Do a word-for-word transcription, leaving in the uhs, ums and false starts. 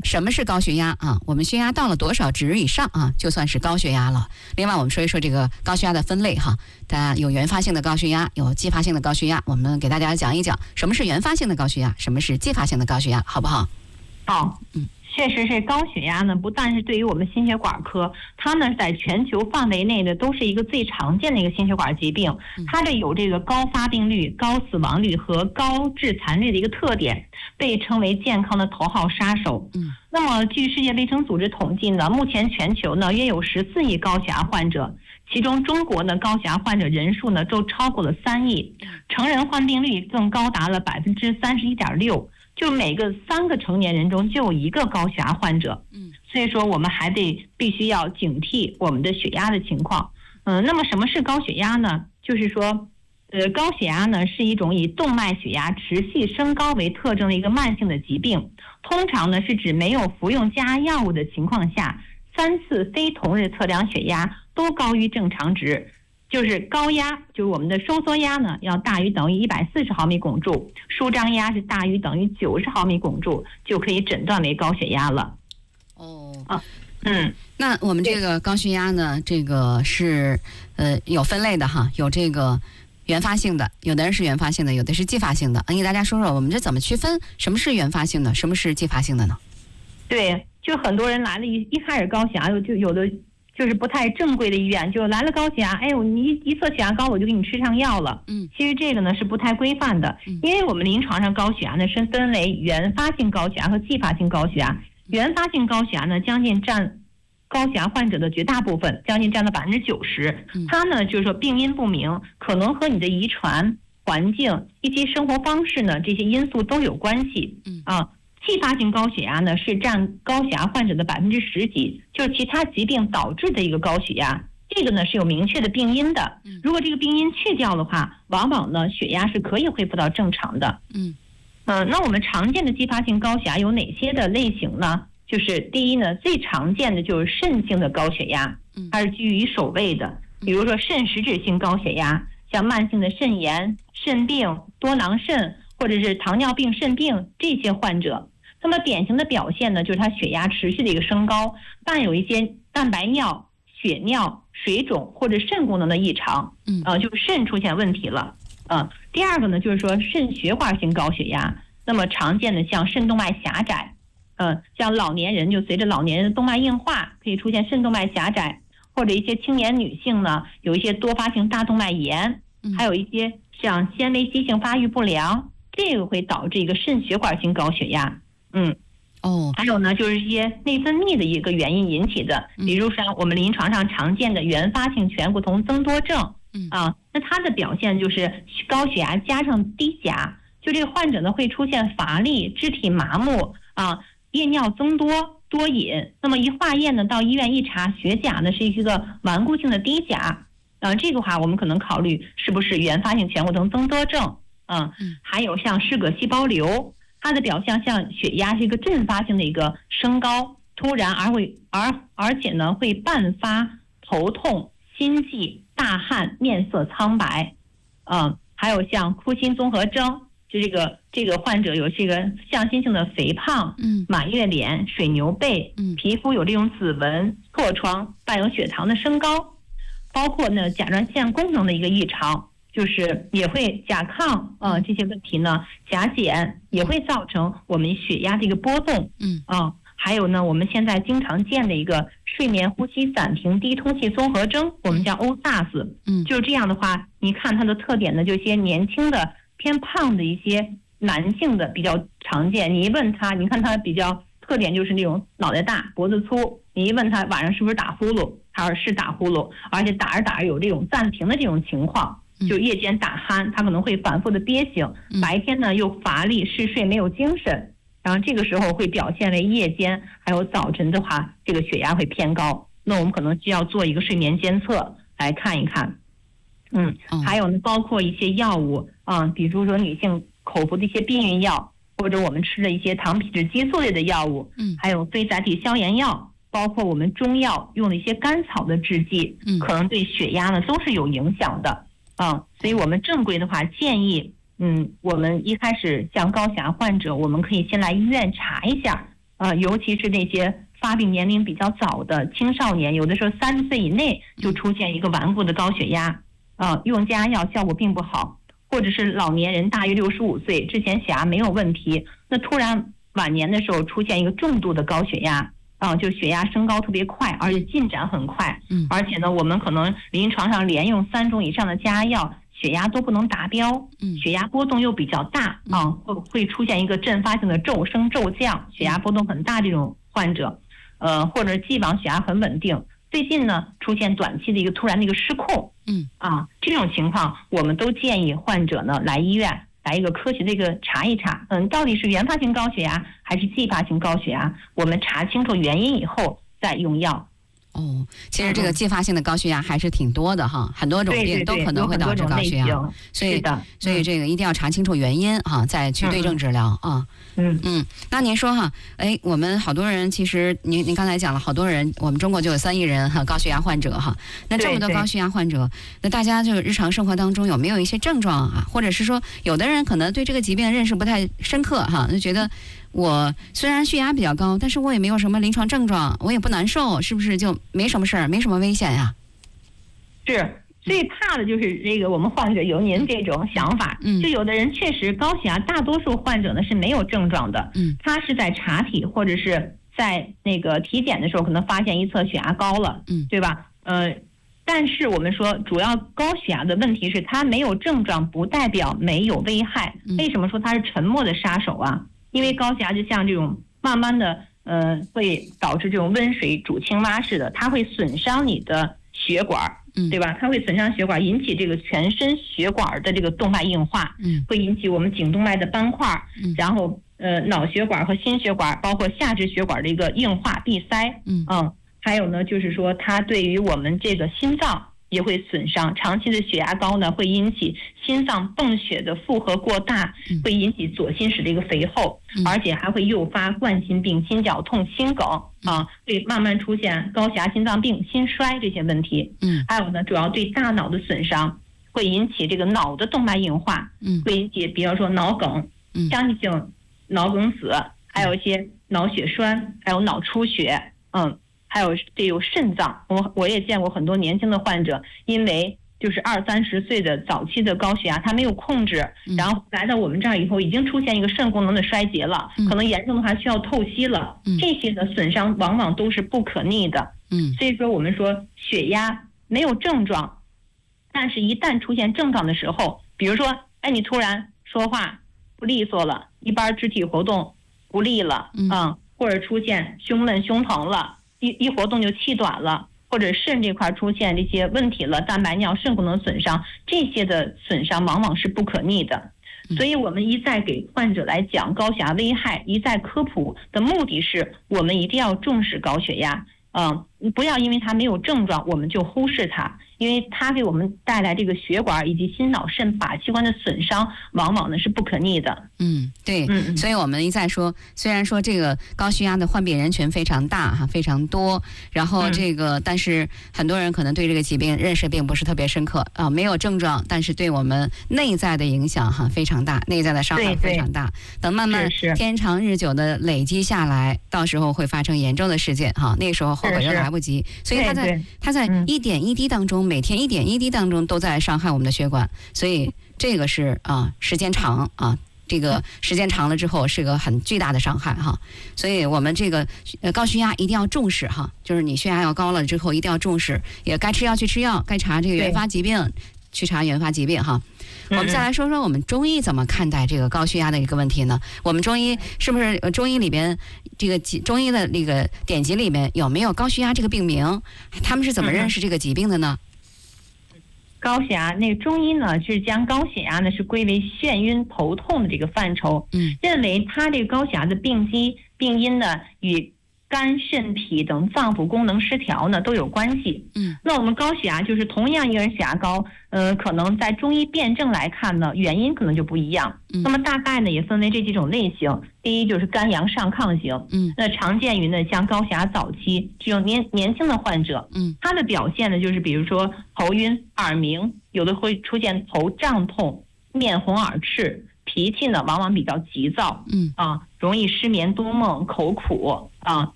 什么是高血压啊？我们血压到了多少值以上啊，就算是高血压了。另外，我们说一说这个高血压的分类哈，大家有原发性的高血压，有继发性的高血压。我们给大家讲一讲什么是原发性的高血压，什么是继发性的高血压，好不好？ 好，嗯。确实是高血压呢，不但是对于我们心血管科，它呢在全球范围内的都是一个最常见的一个心血管疾病，它这有这个高发病率、高死亡率和高致残率的一个特点，被称为健康的头号杀手。嗯，那么据世界卫生组织统计呢，目前全球呢约有十四亿高血压患者，其中中国的高血压患者人数呢都超过了三亿，成人患病率更高达了百分之三十一点六。就每个三个成年人中就有一个高血压患者，嗯，所以说我们还得必须要警惕我们的血压的情况。嗯，那么什么是高血压呢？就是说，呃，高血压呢是一种以动脉血压持续升高为特征的一个慢性的疾病，通常呢是指没有服用降压药物的情况下，三次非同日测量血压都高于正常值。就是高压，就是我们的收缩压呢，要大于等于一百四十毫米汞柱，舒张压是大于等于九十毫米汞柱，就可以诊断为高血压了。 哦， 啊，嗯， 那我们这个高血压呢，这个是呃有分类的哈，有这个原发性的，有的人是原发性的，有的是继发性的。你给大家说说，我们这怎么区分什么是原发性的，什么是继发性的呢？ 对，就很多人来了一一开始高血压，就有的。就是不太正规的医院，就来了高血压，哎呦，你一测血压高，我就给你吃上药了。嗯，其实这个呢是不太规范的，因为我们临床上高血压呢是分为原发性高血压和继发性高血压。原发性高血压呢，将近占高血压患者的绝大部分，将近占了百分之九十。它呢就是说病因不明，可能和你的遗传、环境、一些生活方式呢这些因素都有关系。嗯啊。继发性高血压呢是占高血压患者的百分之十几，就是其他疾病导致的一个高血压，这个呢是有明确的病因的。如果这个病因去掉的话，往往呢血压是可以恢复到正常的。嗯，呃，那我们常见的继发性高血压有哪些的类型呢？就是第一呢，最常见的就是肾性的高血压，它是居于首位的。比如说肾实质性高血压，像慢性的肾炎、肾病、多囊肾或者是糖尿病肾病这些患者。那么典型的表现呢，就是他血压持续的一个升高，伴有一些蛋白尿、血尿、水肿或者肾功能的异常，嗯，呃，就是肾出现问题了，嗯、呃。第二个呢，就是说肾血管性高血压，那么常见的像肾动脉狭窄，呃，像老年人就随着老年人的动脉硬化，可以出现肾动脉狭窄，或者一些青年女性呢，有一些多发性大动脉炎，还有一些像纤维肌性发育不良，这个会导致一个肾血管性高血压。嗯，哦，还有呢，就是一些内分泌的一个原因引起的，比如说我们临床上常见的原发性醛固酮增多症，嗯啊，那它的表现就是高血压加上低钾，就这个患者呢会出现乏力、肢体麻木啊，夜尿增多、多饮。那么一化验呢，到医院一查，血钾呢是一个顽固性的低钾，啊，这个话我们可能考虑是不是原发性醛固酮增多症，啊，还有像室葛细胞瘤。它的表现像血压是一个阵发性的一个升高，突然而会而而且呢会伴发头痛、心悸、大汗、面色苍白，嗯，还有像库欣综合征，就这个这个患者有这个向心性的肥胖，嗯，满月脸、水牛背，嗯，皮肤有这种紫纹、痤疮，伴有血糖的升高，包括呢甲状腺功能的一个异常。就是也会甲亢，呃，这些问题呢，甲减也会造成我们血压的一个波动，嗯啊、呃，还有呢，我们现在经常见的一个睡眠呼吸暂停低通气综合征，我们叫 O S A S， 嗯，就是这样的话，你看它的特点呢，就一些年轻的偏胖的一些男性的比较常见，你一问他，你看他比较特点就是那种脑袋大、脖子粗，你一问他晚上是不是打呼噜，他说是打呼噜，而且打着打着有这种暂停的这种情况。就夜间打鼾，他可能会反复的憋醒，白天呢又乏力嗜睡没有精神，然后这个时候会表现为夜间还有早晨的话，这个血压会偏高，那我们可能需要做一个睡眠监测来看一看。嗯，还有呢，包括一些药物啊、嗯，比如说女性口服的一些避孕药，或者我们吃的一些糖皮质激素类的药物，嗯，还有非甾体消炎药，包括我们中药用的一些甘草的制剂，嗯，可能对血压呢都是有影响的。啊、嗯，所以我们正规的话建议，嗯，我们一开始像高血压患者，我们可以先来医院查一下， 呃，尤其是那些发病年龄比较早的青少年，有的时候三十岁以内就出现一个顽固的高血压，呃，用降压药效果并不好，或者是老年人大于六十五岁之前血压没有问题，那突然晚年的时候出现一个重度的高血压。啊，就血压升高特别快，而且进展很快，嗯，而且呢，我们可能临床上连用三种以上的降压药，血压都不能达标，嗯，血压波动又比较大，啊，会会出现一个阵发性的骤升骤降，血压波动很大这种患者，呃，或者既往血压很稳定，最近呢出现短期的一个突然的一个失控，嗯，啊，这种情况我们都建议患者呢来医院。来一个科学的一个查一查，嗯，到底是原发性高血压还是继发性高血压？我们查清楚原因以后再用药。 哦，其实这个继发性的高血压还是挺多的哈，很多种病都可能会导致高血压，所以所以这个一定要查清楚原因哈，再去对症治疗啊。嗯嗯，那您说哈，哎，我们好多人其实您您刚才讲了，好多人，我们中国就有三亿人哈高血压患者哈，那这么多高血压患者，那大家就日常生活当中有没有一些症状啊，或者是说有的人可能对这个疾病认识不太深刻哈，就觉得。我虽然血压比较高，但是我也没有什么临床症状，我也不难受，是不是就没什么事儿，没什么危险呀？ 是，最怕的就是这个我们患者有您这种想法。嗯，就有的人确实高血压，大多数患者呢是没有症状的。嗯，他是在查体或者是在那个体检的时候，可能发现一测血压高了。嗯，对吧？呃，但是我们说，主要高血压的问题是它没有症状，不代表没有危害。为什么说它是沉默的杀手啊？因为高血压就像这种慢慢的，呃，会导致这种温水煮青蛙似的，它会损伤你的血管，对吧？它会损伤血管，引起这个全身血管的这个动脉硬化，嗯，会引起我们颈动脉的斑块，嗯，然后呃脑血管和心血管，包括下肢血管的一个硬化闭塞，嗯嗯，还有呢，就是说它对于我们这个心脏。也会损伤，长期的血压高呢，会引起心脏泵血的负荷过大，会引起左心室的一个肥厚，而且还会诱发冠心病、心绞痛、心梗啊，会慢慢出现高血压、心脏病、心衰这些问题。嗯，还有呢，主要对大脑的损伤，会引起这个脑的动脉硬化，嗯，会引起比方说脑梗、僵直性脑梗死，还有一些脑血栓，还有脑出血，嗯。还有这有肾脏，我我也见过很多年轻的患者，因为就是二三十岁的早期的高血压，他没有控制，然后来到我们这儿以后，已经出现一个肾功能的衰竭了，可能严重的话需要透析了。这些的损伤往往都是不可逆的。嗯，所以说我们说血压没有症状，但是一旦出现症状的时候，比如说，哎，你突然说话不利索了，一般肢体活动不利了，嗯，或者出现胸闷、胸疼了。一一活动就气短了，或者肾这块出现这些问题了，蛋白尿、肾功能损伤，这些的损伤往往是不可逆的。所以我们一再给患者来讲高血压危害，一再科普的目的是我们一定要重视高血压，嗯，不要因为它没有症状我们就忽视它，因为它给我们带来这个血管以及心脑肾靶器官的损伤，往往呢是不可逆的。 嗯，对，嗯，所以我们一再说，虽然说这个高血压的患病人群非常大哈，非常多，然后这个、嗯、但是很多人可能对这个疾病认识并不是特别深刻啊，没有症状，但是对我们内在的影响哈非常大，内在的伤害非常大。等慢慢天长日久的累积下来，到时候会发生严重的事件哈，那时候后悔又来不及。所以它在它在一点一滴当中，每天一点一滴当中都在伤害我们的血管，所以这个是啊，时间长啊。这个时间长了之后是个很巨大的伤害哈，所以我们这个呃高血压一定要重视哈，就是你血压要高了之后一定要重视，也该吃药去吃药，该查这个原发疾病去查原发疾病哈。我们再来说说我们中医怎么看待这个高血压的一个问题呢？我们中医是不是中医里边这个中医的那个典籍里面有没有高血压这个病名？他们是怎么认识这个疾病的呢？ 高血压，那个中医呢是将高血压呢是归为眩晕头痛的这个范畴，嗯，认为它这个高血压的病机病因呢与肝肾脾等脏腑功能失调呢都有关系。嗯，那我们高血压就是同样一个人血压高，呃，可能在中医辨证来看呢，原因可能就不一样。嗯，那么大概呢也分为这几种类型。第一就是肝阳上亢型，嗯，那常见于呢像高血压早期这种年年轻的患者，嗯，他的表现呢就是比如说头晕、耳鸣，有的会出现头胀痛、面红耳赤、 脾气呢往往比较急躁， 嗯啊，容易失眠多梦、口苦啊，